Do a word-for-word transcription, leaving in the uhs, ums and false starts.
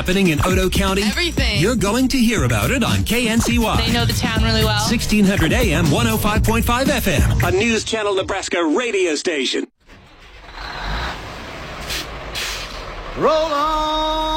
happening in Odo County? Everything. You're going to hear about it on K N C Y. They know the town really well. sixteen hundred A M, one oh five point five F M. A News Channel Nebraska radio station. Roll on!